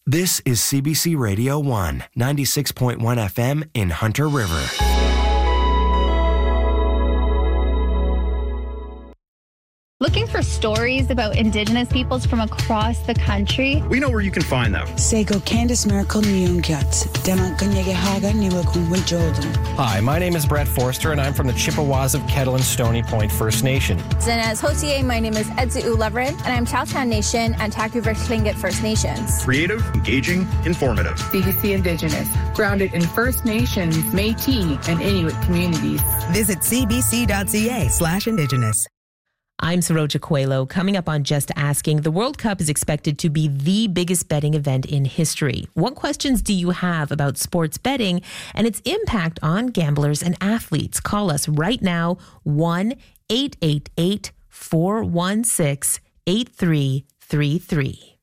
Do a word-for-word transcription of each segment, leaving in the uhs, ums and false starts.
This is C B C Radio one, ninety-six point one F M in Hunter River. Looking for stories about Indigenous peoples from across the country? We know where you can find them. Sego Candice Miracle Nyungyat, Dema Kanyegehaga Niwakun Winjolden. Hi, my name is Brett Forster, and I'm from the Chippewas of Kettle and Stony Point First Nation. Zinez Hotier, my name is Edzi Uleverin, and I'm Chowtown Nation and Takuver Tlingit First Nations. Creative, engaging, informative. C B C Indigenous, grounded in First Nations, Métis, and Inuit communities. Visit cbc.ca slash Indigenous. I'm Saroja Coelho. Coming up on Just Asking, the World Cup is expected to be the biggest betting event in history. What questions do you have about sports betting and its impact on gamblers and athletes? Call us right now, one eight eight eight, four one six, eight three three three.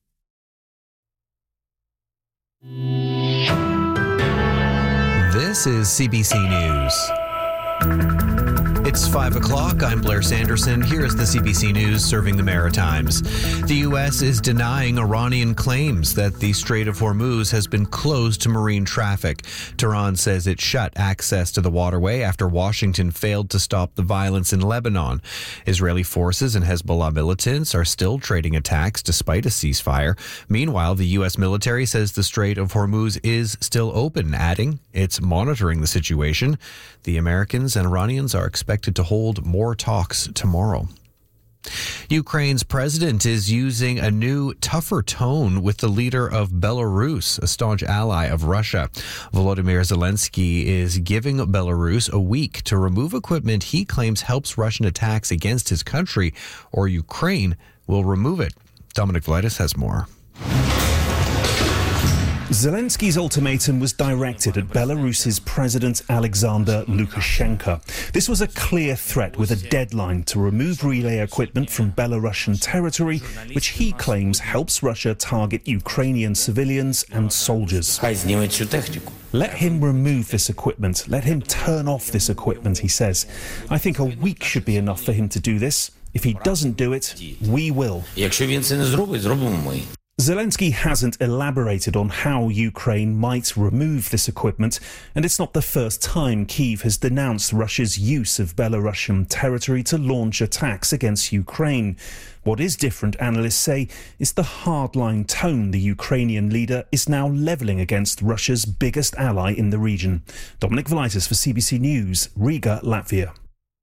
This is C B C News. It's five o'clock. I'm Blair Sanderson. Here is the C B C News serving the Maritimes. The U S is denying Iranian claims that the Strait of Hormuz has been closed to marine traffic. Tehran says it shut access to the waterway after Washington failed to stop the violence in Lebanon. Israeli forces and Hezbollah militants are still trading attacks despite a ceasefire. Meanwhile, the U S military says the Strait of Hormuz is still open, adding it's monitoring the situation. The Americans and Iranians are expected to hold more talks tomorrow. Ukraine's president is using a new, tougher tone with the leader of Belarus, a staunch ally of Russia. Volodymyr Zelensky is giving Belarus a week to remove equipment he claims helps Russian attacks against his country, or Ukraine will remove it. Dominic Valitis has more. Zelensky's ultimatum was directed at Belarus's President Alexander Lukashenko. This was a clear threat with a deadline to remove relay equipment from Belarusian territory, which he claims helps Russia target Ukrainian civilians and soldiers. Let him remove this equipment. Let him turn off this equipment, he says. I think a week should be enough for him to do this. If he doesn't do it, we will. Zelensky hasn't elaborated on how Ukraine might remove this equipment, and it's not the first time Kyiv has denounced Russia's use of Belarusian territory to launch attacks against Ukraine. What is different, analysts say, is the hardline tone the Ukrainian leader is now levelling against Russia's biggest ally in the region. Dominic Valitis for C B C News, Riga, Latvia.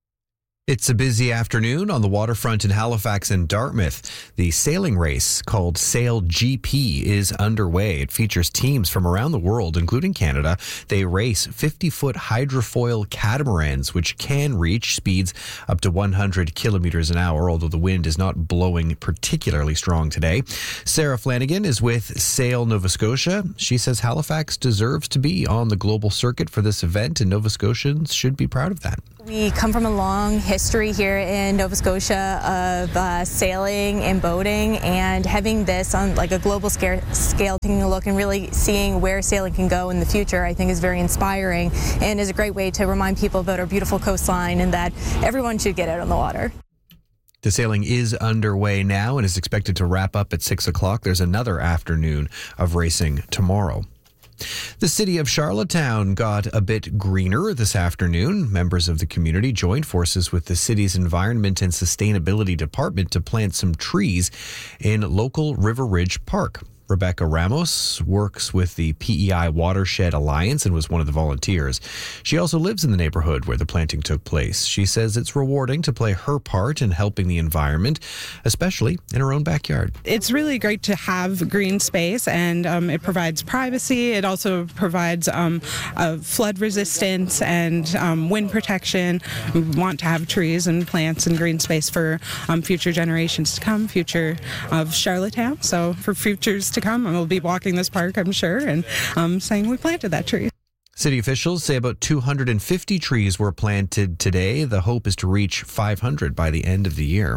It's a busy afternoon on the waterfront in Halifax and Dartmouth. The sailing race called Sail G P is underway. It features teams from around the world, including Canada. They race fifty-foot hydrofoil catamarans, which can reach speeds up to one hundred kilometers an hour, although the wind is not blowing particularly strong today. Sarah Flanagan is with Sail Nova Scotia. She says Halifax deserves to be on the global circuit for this event, and Nova Scotians should be proud of that. We come from a long history here in Nova Scotia of uh, sailing and boating, and having this on like a global scale, scale, taking a look and really seeing where sailing can go in the future, I think is very inspiring and is a great way to remind people about our beautiful coastline and that everyone should get out on the water. The sailing is underway now and is expected to wrap up at six o'clock. There's another afternoon of racing tomorrow. The city of Charlottetown got a bit greener this afternoon. Members of the community joined forces with the city's Environment and Sustainability Department to plant some trees in local River Ridge Park. Rebecca Ramos works with the P E I Watershed Alliance and was one of the volunteers. She also lives in the neighborhood where the planting took place. She says it's rewarding to play her part in helping the environment, especially in her own backyard. It's really great to have green space, and um, it provides privacy. It also provides um, uh, flood resistance and um, wind protection. We want to have trees and plants and green space for um, future generations to come, future of Charlottetown. So for futures to come, and we'll be walking this park, I'm sure, and um, saying we planted that tree. City officials say about two hundred fifty trees were planted today. The hope is to reach five hundred by the end of the year.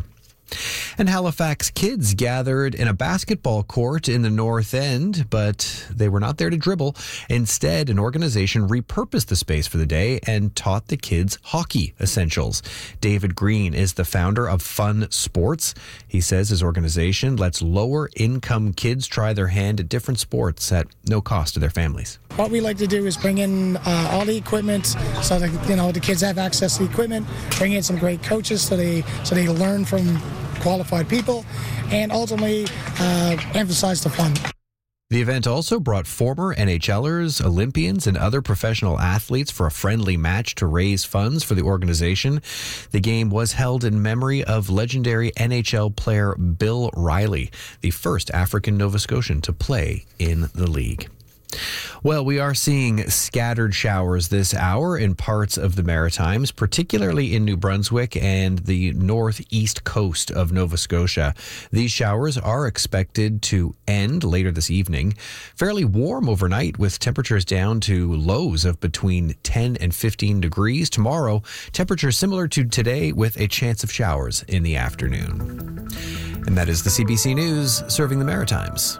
And Halifax kids gathered in a basketball court in the North End, but they were not there to dribble. Instead, an organization repurposed the space for the day and taught the kids hockey essentials. David Green is the founder of Fun Sports. He says his organization lets lower-income kids try their hand at different sports at no cost to their families. What we like to do is bring in uh, all the equipment so that, you know, the kids have access to the equipment, bring in some great coaches so they so they learn from qualified people, and ultimately uh, emphasize the fun. The event also brought former N H L ers, Olympians, and other professional athletes for a friendly match to raise funds for the organization. The game was held in memory of legendary N H L player Bill Riley, the first African Nova Scotian to play in the league. Well, we are seeing scattered showers this hour in parts of the Maritimes, particularly in New Brunswick and the northeast coast of Nova Scotia. These showers are expected to end later this evening. Fairly warm overnight with temperatures down to lows of between ten and fifteen degrees. Tomorrow, temperatures similar to today with a chance of showers in the afternoon. And that is the C B C News serving the Maritimes.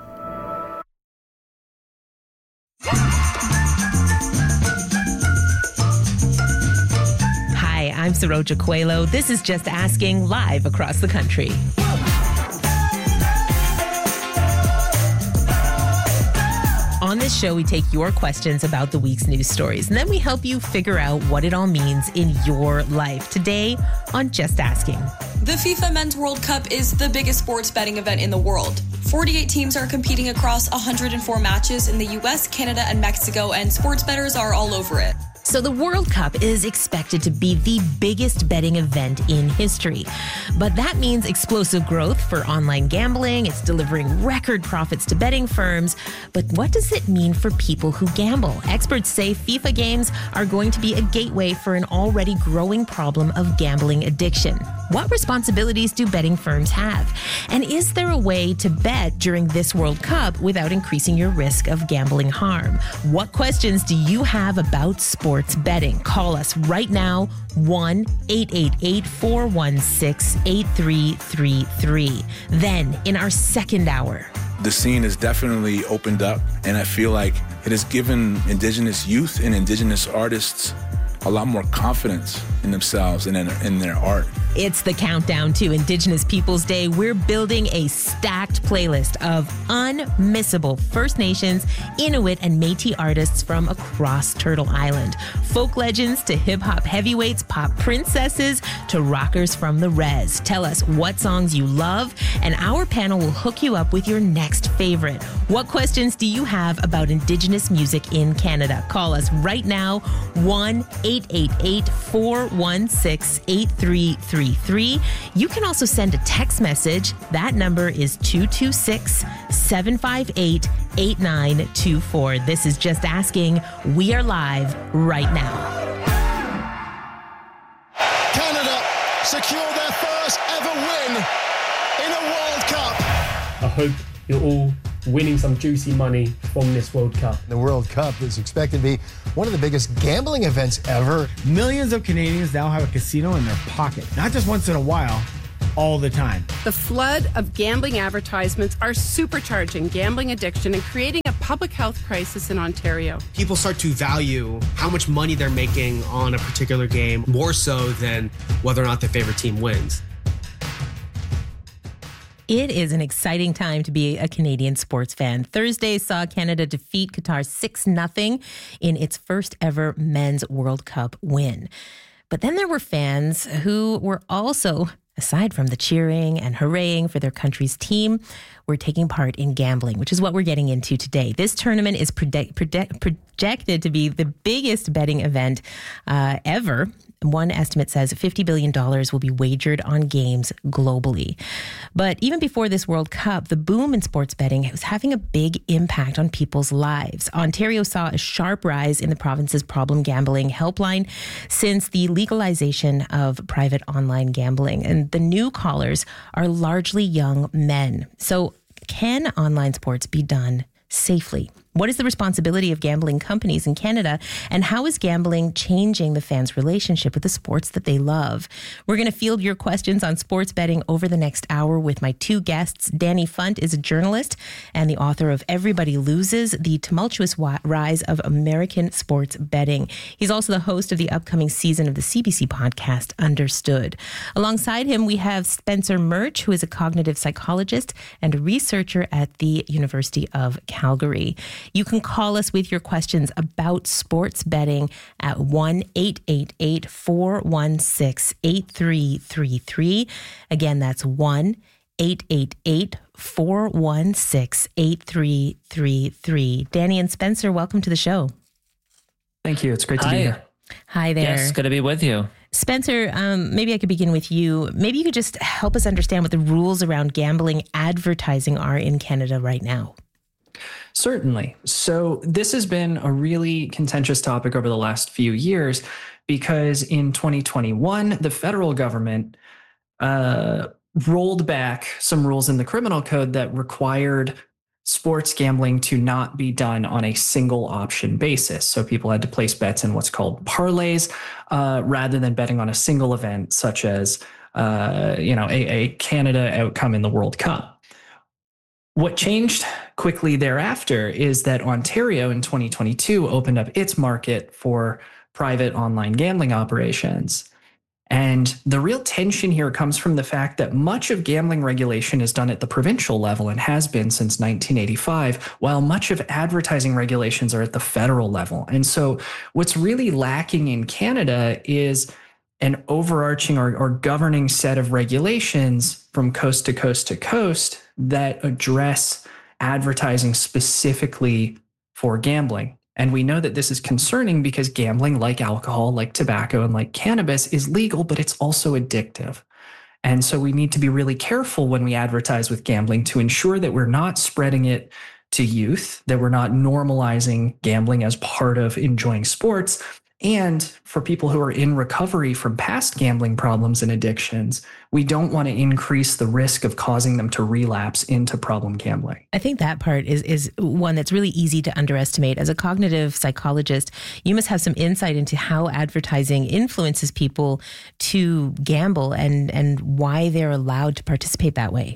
Hi, I'm Saroja Coelho. This is Just Asking, live across the country. On this show, we take your questions about the week's news stories, and then we help you figure out what it all means in your life. Today on Just Asking. The FIFA Men's World Cup is the biggest sports betting event in the world. forty-eight teams are competing across one hundred four matches in the U S, Canada, and Mexico, and sports bettors are all over it. So the World Cup is expected to be the biggest betting event in history. But that means explosive growth for online gambling. It's delivering record profits to betting firms. But what does it mean for people who gamble? Experts say FIFA games are going to be a gateway for an already growing problem of gambling addiction. What responsibilities do betting firms have? And is there a way to bet during this World Cup without increasing your risk of gambling harm? What questions do you have about sports betting? Call us right now, one eight eight eight, four one six, eight three three three. Then, in our second hour, the scene has definitely opened up, and I feel like it has given Indigenous youth and Indigenous artists a lot more confidence in themselves and in, in their art. It's the countdown to Indigenous Peoples Day. We're building a stacked playlist of unmissable First Nations, Inuit, and Métis artists from across Turtle Island. Folk legends to hip-hop heavyweights, pop princesses to rockers from the res. Tell us what songs you love, and our panel will hook you up with your next favorite. What questions do you have about Indigenous music in Canada? Call us right now, one eight eight eight, four one six, eight three three three. You can also send a text message. That number is two two six, seven five eight, eight nine two four. This is Just Asking. We are live right now. Canada secure their first ever win in a World Cup. I hope you're all winning some juicy money from this World Cup. The World Cup is expected to be one of the biggest gambling events ever. Millions of Canadians now have a casino in their pocket, not just once in a while, all the time. The flood of gambling advertisements are supercharging gambling addiction and creating a public health crisis in Ontario. People start to value how much money they're making on a particular game more so than whether or not their favorite team wins. It is an exciting time to be a Canadian sports fan. Thursday saw Canada defeat Qatar six nothing in its first ever men's World Cup win. But then there were fans who were also, aside from the cheering and hurraying for their country's team, were taking part in gambling, which is what we're getting into today. This tournament is predict, predict, projected to be the biggest betting event uh, ever. One estimate says fifty billion dollars will be wagered on games globally. But even before this World Cup, the boom in sports betting was having a big impact on people's lives. Ontario saw a sharp rise in the province's problem gambling helpline since the legalization of private online gambling. And the new callers are largely young men. So can online sports be done safely? What is the responsibility of gambling companies in Canada? And how is gambling changing the fans' relationship with the sports that they love? We're going to field your questions on sports betting over the next hour with my two guests. Danny Funt is a journalist and the author of Everybody Loses, The Tumultuous Rise of American Sports Betting. He's also the host of the upcoming season of the C B C podcast, Understood. Alongside him, we have Spencer Murch, who is a cognitive psychologist and a researcher at the University of Calgary. You can call us with your questions about sports betting at one eight eight eight, four one six, eight three three three. Again, that's one eight eight eight, four one six, eight three three three. Danny and Spencer, welcome to the show. Thank you. It's great to Hi. be here. Hi there. Yes, good to be with you. Spencer, um, maybe I could begin with you. Maybe you could just help us understand what the rules around gambling advertising are in Canada right now. Certainly. So this has been a really contentious topic over the last few years because in twenty twenty-one, the federal government uh, rolled back some rules in the criminal code that required sports gambling to not be done on a single option basis. So people had to place bets in what's called parlays uh, rather than betting on a single event, such as uh, you know a, a Canada outcome in the World Cup. What changed quickly thereafter is that Ontario in twenty twenty-two opened up its market for private online gambling operations. And the real tension here comes from the fact that much of gambling regulation is done at the provincial level and has been since nineteen eighty-five, while much of advertising regulations are at the federal level. And so what's really lacking in Canada is an overarching or, or governing set of regulations from coast to coast to coast that address advertising specifically for gambling. And we know that this is concerning because gambling, like alcohol, like tobacco, and like cannabis, is legal, but it's also addictive. And so we need to be really careful when we advertise with gambling to ensure that we're not spreading it to youth, that we're not normalizing gambling as part of enjoying sports. And for people who are in recovery from past gambling problems and addictions, we don't want to increase the risk of causing them to relapse into problem gambling. I think that part is, is one that's really easy to underestimate. As a cognitive psychologist, you must have some insight into how advertising influences people to gamble and, and why they're allowed to participate that way.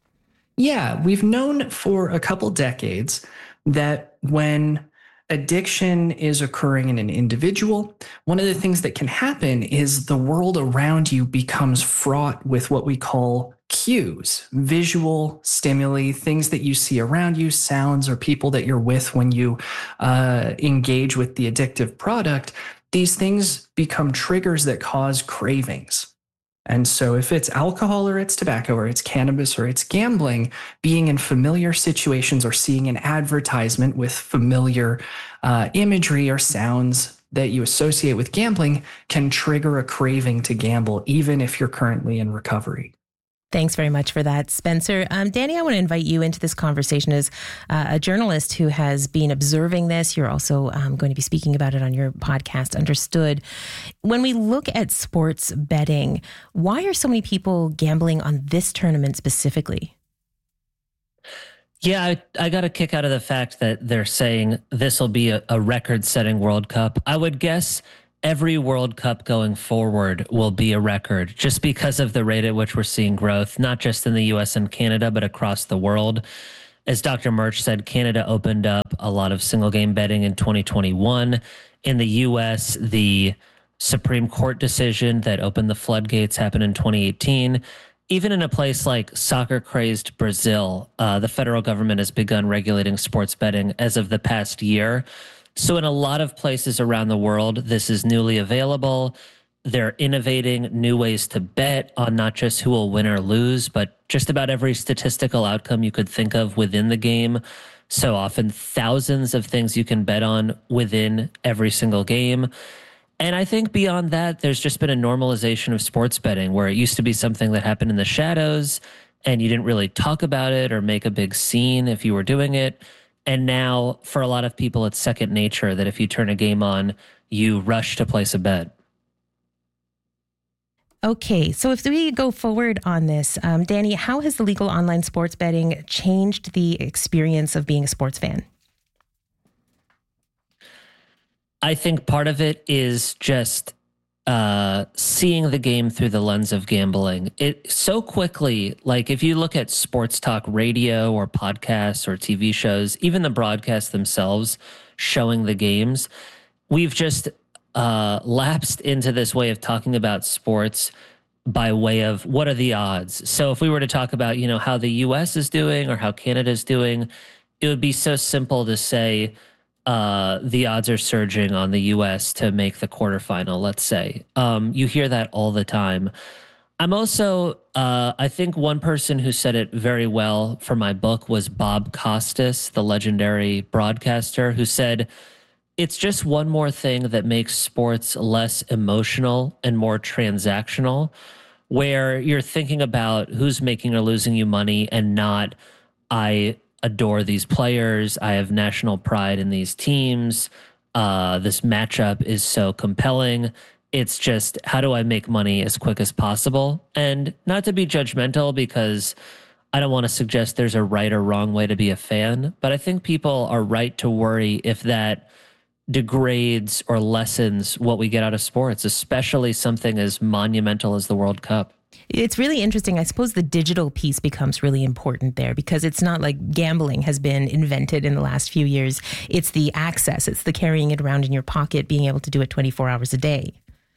Yeah, we've known for a couple decades that when addiction is occurring in an individual, one of the things that can happen is the world around you becomes fraught with what we call cues, visual stimuli, things that you see around you, sounds, or people that you're with when you uh, engage with the addictive product. These things become triggers that cause cravings. And so if it's alcohol or it's tobacco or it's cannabis or it's gambling, being in familiar situations or seeing an advertisement with familiar uh, imagery or sounds that you associate with gambling can trigger a craving to gamble, even if you're currently in recovery. Thanks very much for that, Spencer. Um, Danny, I want to invite you into this conversation as uh, a journalist who has been observing this. You're also um, going to be speaking about it on your podcast, Understood. When we look at sports betting, why are so many people gambling on this tournament specifically? Yeah, I, I got a kick out of the fact that they're saying this will be a, a record-setting World Cup. I would guess every World Cup going forward will be a record just because of the rate at which we're seeing growth, not just in the U S and Canada, but across the world. As Doctor Murch said, Canada opened up a lot of single game betting in twenty twenty-one. In the U S, the Supreme Court decision that opened the floodgates happened in twenty eighteen. Even in a place like soccer-crazed Brazil, uh, the federal government has begun regulating sports betting as of the past year. So in a lot of places around the world, this is newly available. They're innovating new ways to bet on not just who will win or lose, but just about every statistical outcome you could think of within the game. So often thousands of things you can bet on within every single game. And I think beyond that, there's just been a normalization of sports betting where it used to be something that happened in the shadows and you didn't really talk about it or make a big scene if you were doing it. And now for a lot of people, it's second nature that if you turn a game on, you rush to place a bet. Okay, so if we go forward on this, um, Danny, how has the legal online sports betting changed the experience of being a sports fan? I think part of it is just uh, seeing the game through the lens of gambling. It so quickly, like if you look at sports talk radio or podcasts or T V shows, even the broadcasts themselves showing the games, we've just uh, lapsed into this way of talking about sports by way of what are the odds. So if we were to talk about, you know, how the U S is doing or how Canada is doing, it would be so simple to say, Uh, the odds are surging on the U S to make the quarterfinal, let's say. Um, you hear that all the time. I'm also, uh, I think one person who said it very well for my book was Bob Costas, the legendary broadcaster, who said, it's just one more thing that makes sports less emotional and more transactional, where you're thinking about who's making or losing you money and not, I adore these players. I have national pride in these teams. Uh, this matchup is so compelling. It's just, how do I make money as quick as possible? And not to be judgmental, because I don't want to suggest there's a right or wrong way to be a fan, but I think people are right to worry if that degrades or lessens what we get out of sports, especially something as monumental as the World Cup. It's really interesting. I suppose the digital piece becomes really important there, because it's not like gambling has been invented in the last few years. It's the access. It's the carrying it around in your pocket, being able to do it twenty-four hours a day.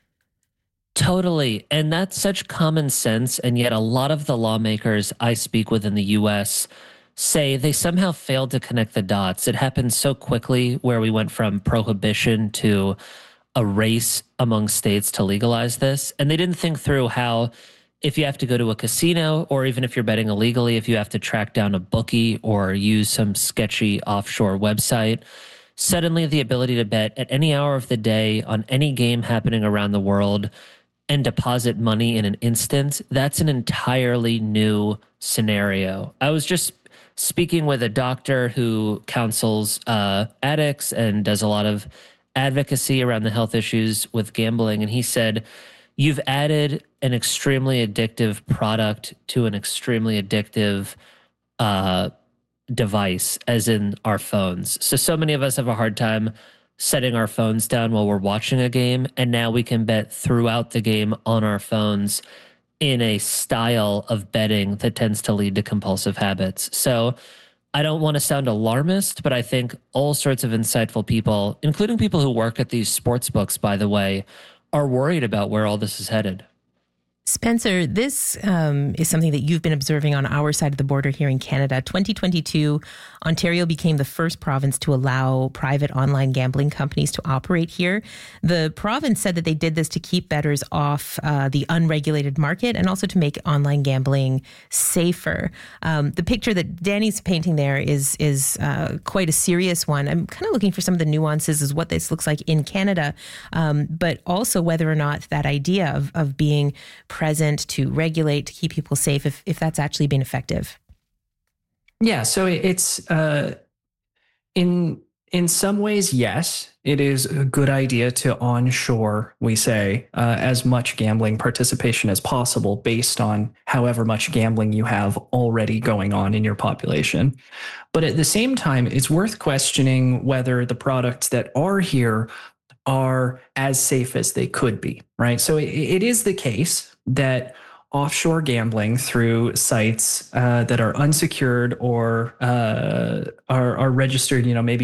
Totally. And that's such common sense. And yet a lot of the lawmakers I speak with in the U S say they somehow failed to connect the dots. It happened so quickly, where we went from prohibition to a race among states to legalize this. And they didn't think through how, if you have to go to a casino, or even if you're betting illegally, if you have to track down a bookie or use some sketchy offshore website, suddenly the ability to bet at any hour of the day on any game happening around the world and deposit money in an instant, that's an entirely new scenario. I was just speaking with a doctor who counsels uh, addicts and does a lot of advocacy around the health issues with gambling, and he said, you've added an extremely addictive product to an extremely addictive uh, device, as in our phones. So, so many of us have a hard time setting our phones down while we're watching a game, and now we can bet throughout the game on our phones in a style of betting that tends to lead to compulsive habits. So I don't want to sound alarmist, but I think all sorts of insightful people, including people who work at these sports books, by the way, are worried about where all this is headed. Spencer, this um, is something that you've been observing on our side of the border here in Canada. twenty twenty-two, Ontario became the first province to allow private online gambling companies to operate here. The province said that they did this to keep bettors off uh, the unregulated market and also to make online gambling safer. Um, the picture that Danny's painting there is is uh, quite a serious one. I'm kind of looking for some of the nuances as what this looks like in Canada, um, but also whether or not that idea of, of being present to regulate, to keep people safe, if, if that's actually been effective. Yeah, so it's uh, in in some ways, yes, it is a good idea to onshore, we say, uh, as much gambling participation as possible based on however much gambling you have already going on in your population. But at the same time, it's worth questioning whether the products that are here are as safe as they could be, right? So it, it is the case that offshore gambling through sites uh, that are unsecured or uh, are, are registered, you know, maybe